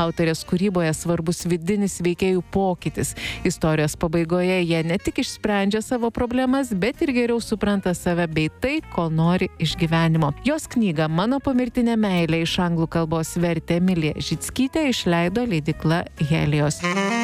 Autorės kūryboje svarbus vidinis veikėjų pokytis. Istorijos pabaigoje jie ne tik išsprendžia savo problemas, bet ir geriau supranta save bei tai, ko nori iš gyvenimo. Jos knygą Mano pomirtinė meilė iš anglų kalbos vertė Emilija Žickytė, išleido leidykla Helios.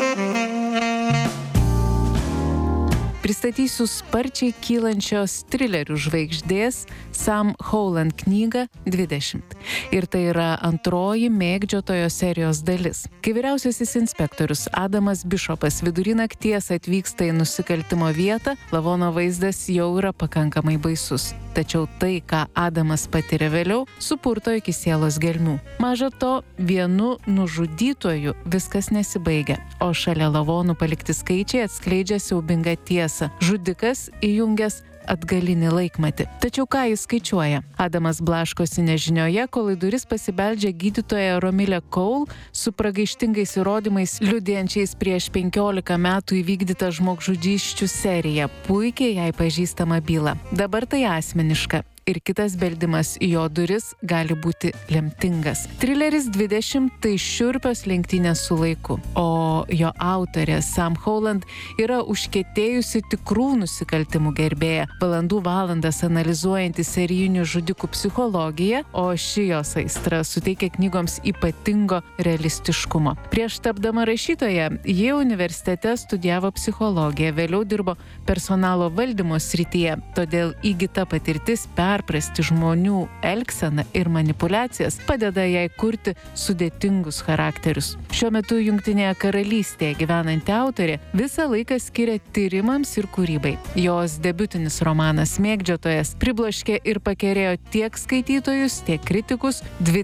Pristatysiu sparčiai kylančios trilerių žvaigždės Sam Howland knygą 20. Ir tai yra antroji Mėgdžiotojo serijos dalis. Kai vyriausiasis inspektorius Adamas Bishopas vidury nakties atvyksta į nusikaltimo vietą, lavono vaizdas jau yra pakankamai baisus. Tačiau tai, ką Adamas patiria vėliau, supurto iki sielos gelmių. Maža to, vienu nužudytoju viskas nesibaigia, o šalia lavonų palikti skaičiai atskleidžia siaubingą tiesą. Žudikas įjungęs atgalinį laikmatį. Tačiau ką jis skaičiuoja? Adamas blaškosi nežinioje, kol į duris pasibeldžia gydytoja Romilė Cole su pragaištingais įrodymais liudijančiais prieš 15 metų įvykdytą žmogžudysčių seriją, puikiai jai pažįstama byla. Dabar tai asmeniška. Ir kitas beldimas į jo duris gali būti lemtingas. Trileris 20 tai šiurpios lenktynės su laiku, o jo autorė Sam Howland yra užkietėjusi tikrų nusikaltimų gerbėja, valandų valandas analizuojanti serijinių žudikų psichologiją, o ši jos aistra suteikia knygoms ypatingo realistiškumo. Prieš tapdama rašytoja, ji universitete studijavo psichologiją, vėliau dirbo personalo valdymo srityje, todėl įgyta patirtis perprasti žmonių elgseną ir manipulacijas padeda jai kurti sudėtingus charakterius. Šiuo metu Jungtinėje karalystėje gyvenanti autorė visą laiką skiria tyrimams ir kūrybai. Jos debiutinis romanas Mėgdžiotojas pribloškė ir pakerėjo tiek skaitytojus, tiek kritikus.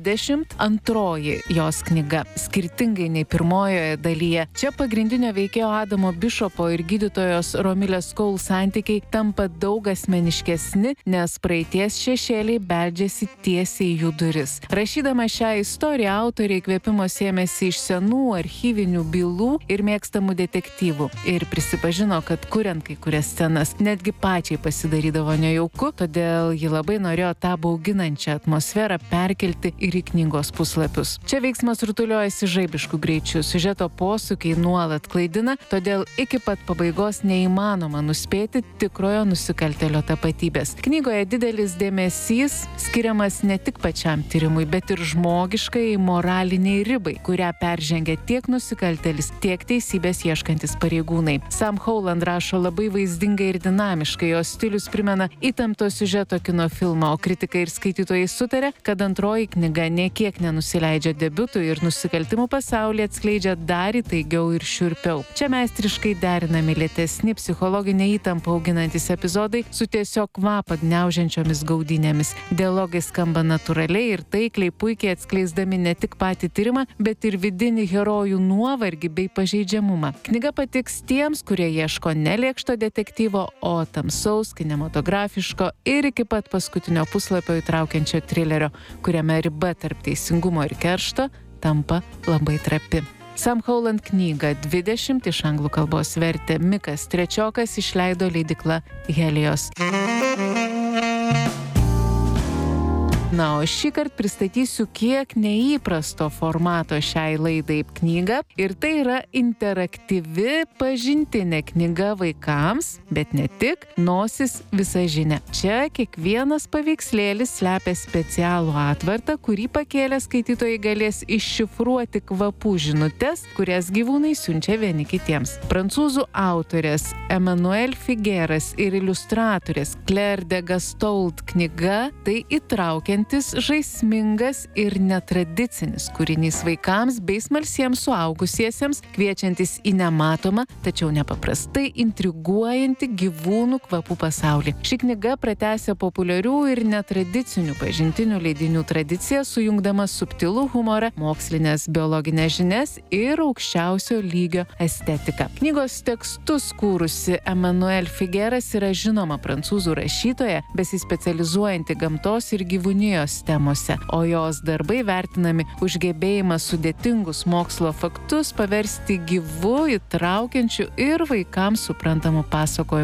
22 jos knyga, skirtingai nei pirmojoje dalyje. Čia pagrindinio veikėjo Adamo Bishopo ir gydytojos Romilės Cole santykiai tampa daug asmeniškesni, nes praeities šešėliai beldžiasi tiesiai į jų duris. Rašydama šią istoriją, autorė įkvėpimo sėmėsi iš senų archyvinių bylų ir mėgstamų detektyvų. Ir prisipažino, kad kuriant kai kurias scenas netgi pačiai pasidarydavo nejauku, todėl ji labai norėjo tą bauginančią atmosferą perkelti ir į knygos puslapius. Čia veiksmas rutuliojasi žaibiškų greičių, siužeto posūkiai nuolat klaidina, todėl iki pat pabaigos neįmanoma nuspėti tikrojo nusikaltėlio tapatybės. Knygoje didelis dėmesys skiriamas ne tik pačiam tyrimui, bet ir žmogiškai moraliniai ribai, kurią peržengia tiek nusikaltėlis, tiek teisybės ieškantis pareigūnai. Sam Howland rašo labai vaizdingai ir dinamiškai, jos stilius primena įtempto siužeto kino filmą, o kritikai ir skaitytojai sutarė, kad antroji knyga nė kiek nenusileidžia debiutui ir nusikaltimų pasaulį atskleidžia dar įtaigiau ir šiurpiau. Čia meistriškai derinami lėtesni psichologinę įtampą auginantis epizodai su tiesiog kvapą gniaužiančiomis gaudynėmis. Dialogai skamba natūraliai ir taikliai, puikiai atskleisdami ne tik patį tyrimą, bet ir vidinį herojų nuovargį bei pažeidžiamumą. Knyga patiks tiems, kurie ieško ne lėkšto detektyvo, o tamsaus, kinematografiško ir iki pat paskutinio puslapio įtraukiančio trilerio, kuriame riba tarp teisingumo ir keršto tampa labai trapi. Sam Howland knygą 20 iš anglų kalbos vertė Mikas Trečiokas, išleido leidykla Helios. Na, o šįkart pristatysiu kiek neįprasto formato šiai laidai knygą. Ir tai yra interaktyvi pažintinė knyga vaikams, bet ne tik, Nosis visažinė. Čia kiekvienas paveikslėlis slepia specialų atvartą, kurį pakėlę skaitytojai galės iššifruoti kvapų žinutes, kurias gyvūnai siunčia vieni kitiems. Prancūzų autorės Emmanuel Figueras ir iliustratorės Claire de Gastault knyga tai įtraukiantis, žaismingas ir netradicinis kūrinys vaikams bei smalsiems suaugusiesiems, kviečiantis į nematomą, tačiau nepaprastai intriguojantį gyvūnų kvapų pasaulį. Ši knyga pratęsia populiarių ir netradicinių pažintinių leidinių tradiciją, sujungdama subtilų humorą, mokslinės biologinės žinias ir aukščiausio lygio estetiką. Knygos tekstus kūrusi Emmanuel Figueras yra žinoma prancūzų rašytoja, besispecializuojanti gamtos ir gyvūnijos temose, o jos darbai vertinami už gebėjimą sudėtingus mokslo faktus paversti gyvu, įtraukiančiu ir vaikams suprantamu pasakojimu.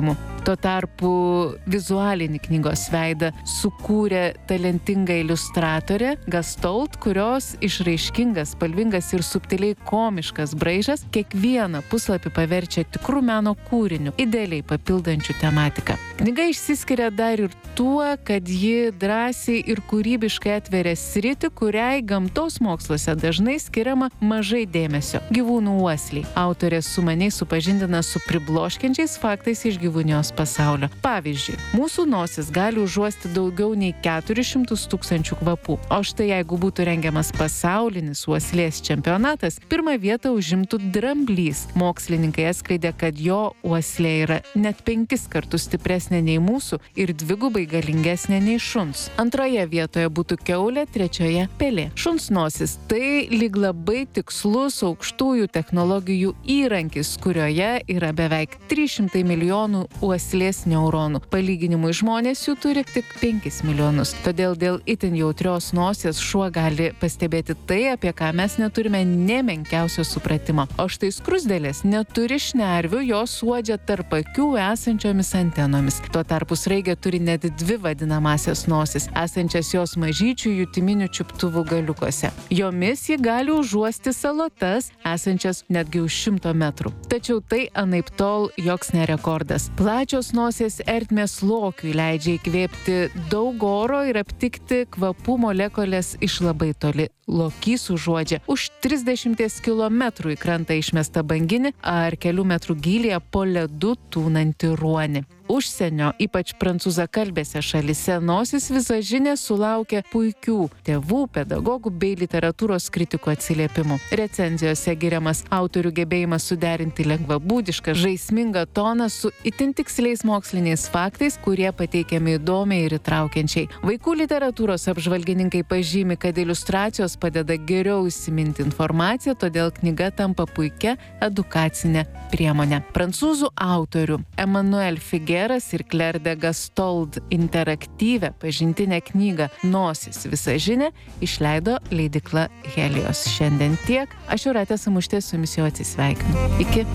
Tuo tarpu vizualinį knygos veidą sukūrė talentinga iliustratorė Gastold, kurios išraiškingas, spalvingas ir subtiliai komiškas braižas kiekvieną puslapį paverčia tikrų meno kūriniu, idealiai papildančių tematiką. Knyga išsiskiria dar ir tuo, kad ji drąsiai ir kūrybiškai atveria sritį, kuriai gamtos moksluose dažnai skiriama mažai dėmesio – gyvūnų uosliai. Autorė sumaniai supažindina su pribloškiančiais faktais iš gyvūnijos pasaulio. Pavyzdžiui, mūsų nosis gali užuosti daugiau nei 400 000 kvapų. O štai jeigu būtų rengiamas pasaulinis uoslės čempionatas, pirmą vietą užimtų dramblys. Mokslininkai atskleidė, kad jo uoslė yra net 5 kartus stipresnė nei mūsų ir 2 galingesnė nei šuns. Antroje vietoje būtų kiaulė, trečioje pelė. Šuns nosis – tai lyg labai tikslus aukštųjų technologijų įrankis, kurioje yra beveik 300 milijonų uoslės neuronų. Palyginimui žmonės jų turi tik 5 milijonus. Todėl dėl itin jautrios nosies šuo gali pastebėti tai, apie ką mes neturime nė menkiausio supratimo. O štai skruzdėlės neturi šnervių, jos uodžia tarp akių esančiomis antenomis. Tuo tarpu sraigė turi net 2 vadinamasias nosis, esančias jos mažyčių jutiminių čiuptuvų galiukuose. Jomis ji gali užuosti salotas, esančias netgi už 100 metrų. Tačiau tai anaiptol joks ne rekordas. Plačios nosies ertmės lokiui leidžia įkvėpti daug oro ir aptikti kvapų molekulės iš labai toli. Lokys užuodžia už 30 kilometrų į krantą išmestą banginį ar kelių metrų gylyje po ledu tūnantį ruonį. Užsienio, ypač prancūzakalbėse šalyse, nosis visažinė sulaukia puikių tėvų, pedagogų bei literatūros kritikų atsiliepimų. Recenzijose giriamas autorių gebėjimas suderinti lengvabūdišką, žaismingą toną su itin tiksliais moksliniais faktais, kurie pateikiami įdomiai ir įtraukiančiai. Vaikų literatūros apžvalgininkai pažymi, kad iliustracijos padeda geriau įsiminti informaciją, todėl knyga tampa puikia edukacinė priemonė. Prancūzų autorių Emmanuel Figueras ir Claire de Gastold interaktyvę pažintinę knygą Nosis visažinė išleido leidykla Helios. Šiandien tiek. Aš Jūratė Samušytė su jumis jau atsisveikinu. Iki.